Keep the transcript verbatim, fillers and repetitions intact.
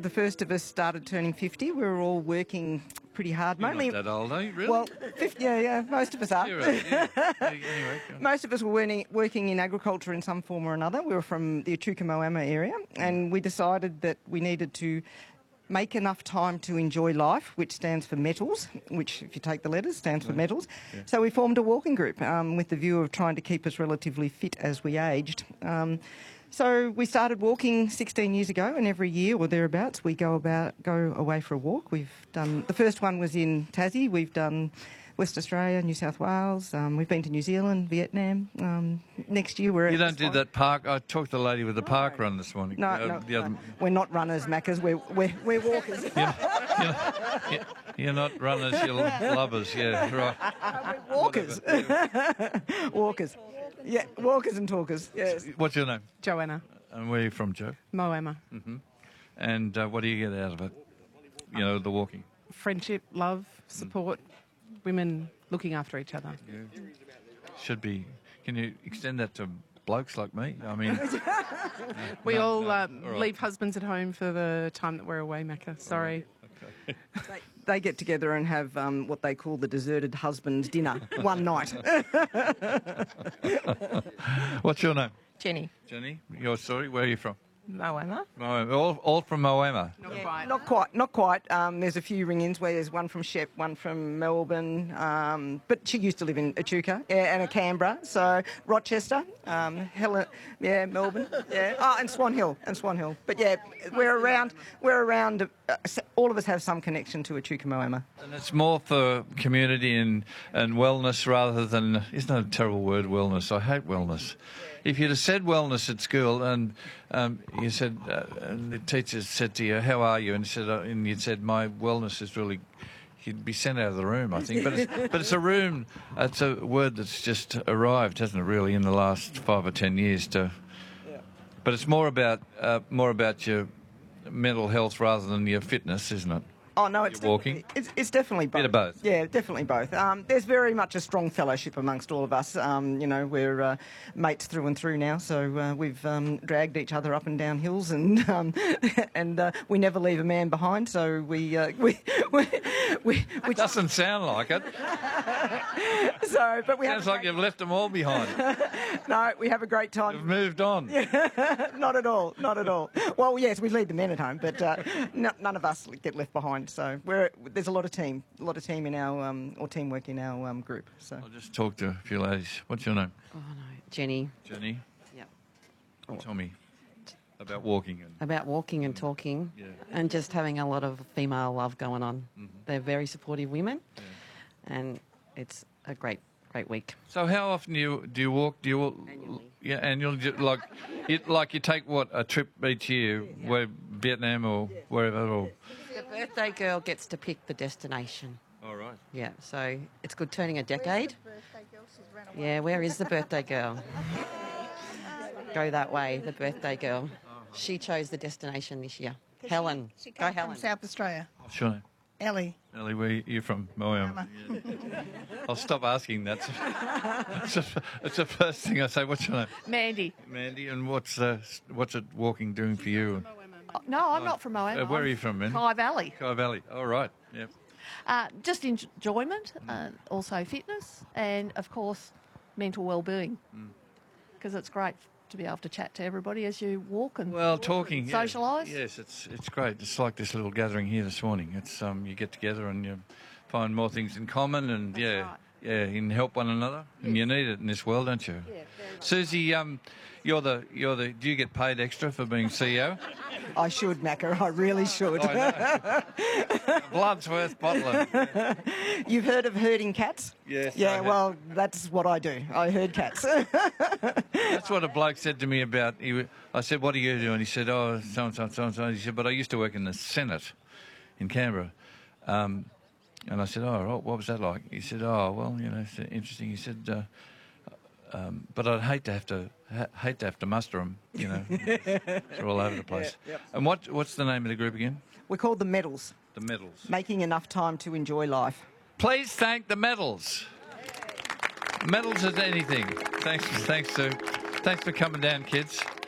the first of us started turning fifty. We were all working pretty hard. You're mainly, not that old, are you? Really? Well, fifty, yeah, yeah, most of us are. You're right, yeah. Anyway, go on. Most of us were working, working in agriculture in some form or another. We were from the Echuca Moama area, and we decided that we needed to make enough time to enjoy life, which stands for metals, which, if you take the letters, stands for metals. Yeah. So we formed a walking group um, with the view of trying to keep us relatively fit as we aged. Um, so we started walking sixteen years ago, and every year or thereabouts we go about go away for a walk. We've done the first one was in Tassie. We've done West Australia, New South Wales. Um, we've been to New Zealand, Vietnam. Um, next year we're. You at don't this do that park. I talked to the lady with the park run this morning. No, Uh, no, the other- no. We're not runners, Maccas. We're we're, we're walkers. You're, you're, you're not runners, you're lovers. Yeah, right. We're walkers. Walkers. Yeah, walkers and talkers. Yes. What's your name? Joanna, And where are you from, Joe? Moama. And uh, what do you get out of it? You know, the walking. Friendship, love, support, women looking after each other. Should be. Can you extend that to blokes like me? I mean, We No, all no, uh, all right. leave husbands at home for the time that we're away, Macca. Sorry. They, they get together and have um, what they call the deserted husband's dinner one night. what's your name? Jenny. Jenny, your story. Where are you from? Moama. Moama. All, all from Moama. Not Yeah, quite. Not quite, not quite. Um, there's a few ring-ins where there's one from Shep, one from Melbourne, um, but she used to live in Echuca, yeah, and a Canberra, so Rochester, um, Helen, yeah, Melbourne, yeah, oh, and Swan Hill, and Swan Hill. But yeah, we're around, we're around. Uh, all of us have some connection to Echuca Moama. And it's more for community and, and wellness rather than, isn't that a terrible word, wellness? I hate wellness. If you'd have said wellness at school and um, you said, uh, and the teacher said to you, how are you? And, said, uh, and you said, my wellness is really, you'd be sent out of the room, I think. But it's, but it's a room, it's a word that's just arrived, hasn't it, really, in the last five or ten years. To, but it's more about, uh, more about your mental health rather than your fitness, isn't it? Oh no, it's You're walking? definitely- It's, it's definitely both. Bit of both. Yeah, definitely both. Um, there's very much a strong fellowship amongst all of us. Um, you know, we're uh, mates through and through now, so uh, we've um, dragged each other up and down hills, and um, and uh, we never leave a man behind. So we uh, we we we. we Doesn't sound like it. so, but we have Sounds a like great- you've left them all behind. no, we have a great You've time. moved on. Not at all, not at all. Well, yes, we leave the men at home, but uh, no, none of us get left behind. So we're there's a lot of team, a lot of team in our um, or teamwork in our um, group. So. I'll just talk to a few ladies. What's your name? Oh, no. Jenny. Jenny. Yep. Tell me about walking. And About walking and talking Yeah. and just having a lot of female love going on. They're very supportive women, and it's a great, great week. So how often do you do you walk? Do you walk? Annually. Yeah, annually. do- Like, it, like you take what a trip each year, where Vietnam or wherever. Or The birthday girl gets to pick the destination. all right. Yeah, so it's good turning a decade. Yeah, where is the birthday girl? Go that way, the birthday girl. She chose the destination this year. Helen. She Go comes Helen. from South Australia. What's your name? Ellie. Ellie, where are you from? Moama. I'll stop asking that. It's the, it's the first thing I say. What's your name? Mandy. Mandy. And what's uh, what's it walking doing for you? No, I'm not from Moama. Uh, where are I'm you from, Mandy? Kai Valley. Kai Valley. All right. Yep. Uh, just enjoyment, uh, also fitness, and of course, mental well-being. Because it's great to be able to chat to everybody as you walk and Well, talking, yeah. socialise. Yes, it's it's great. It's like this little gathering here this morning. It's um, you get together and you find more things in common, and yeah, right. yeah, you can help one another, and you need it in this world, don't you? Yeah, very much. Susie, um, you're the you're the. Do you get paid extra for being C E O? I should, Macca. I really should. I know. Blood's worth bottling. You've heard of herding cats? Yes, I Yeah, have. well, that's what I do. I herd cats. That's what a bloke said to me about. He, wa- I said, "What do you do?" And he said, "Oh, so and so, so and so." He said, "But I used to work in the Senate in Canberra." Um, and I said, "Oh, right, what was that like?" He said, "Oh, well, you know, it's interesting." He said, uh, um, "But I'd hate to have to ha- hate to have to muster them. You know, they're all over the place." Yeah, yep. And what what's the name of the group again? We're called the Medals, The Medals. making enough time to enjoy life. Please thank the Medals. Medals is anything. Thanks, thanks, Sue. Thanks for coming down, kids.